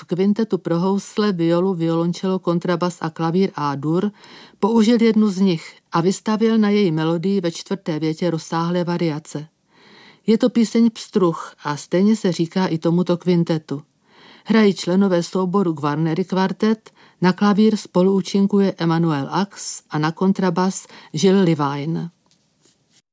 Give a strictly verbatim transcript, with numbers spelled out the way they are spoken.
kvintetu pro housle, violu, violončelo, kontrabas a klavír A-dur použil jednu z nich a vystavěl na její melodii ve čtvrté větě rozsáhlé variace. Je to píseň Pstruh a stejně se říká i tomuto kvintetu. Hrají členové souboru Guarneri kvartet, na klavír spoluúčinkuje Emanuel Ax a na kontrabas Gilles Levine.